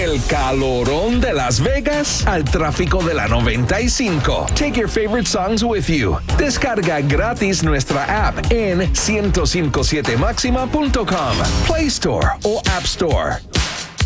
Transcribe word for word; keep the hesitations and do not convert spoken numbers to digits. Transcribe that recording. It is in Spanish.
Del calorón de Las Vegas al tráfico de la noventa y cinco. Take your favorite songs with you. Descarga gratis nuestra app en ciento cincuenta y siete máxima punto com, Play Store o App Store.